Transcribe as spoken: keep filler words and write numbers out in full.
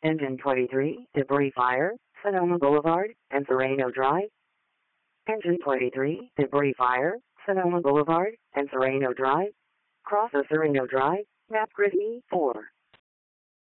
Engine twenty-three, debris fire, Sonoma Boulevard and Serrano Drive. Engine twenty-three, debris fire, Sonoma Boulevard and Serrano Drive. Cross of Serrano Drive, map grid E four.